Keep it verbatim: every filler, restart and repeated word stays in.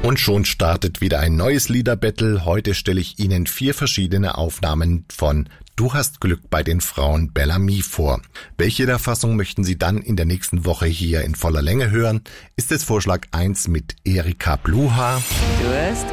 Und schon startet wieder ein neues Liederbattle. Heute stelle ich Ihnen vier verschiedene Aufnahmen von Du hast Glück bei den Frauen Bellamy vor. Welche der Fassung möchten Sie dann in der nächsten Woche hier in voller Länge hören? Ist es Vorschlag eins mit Erika Bluha? Du hast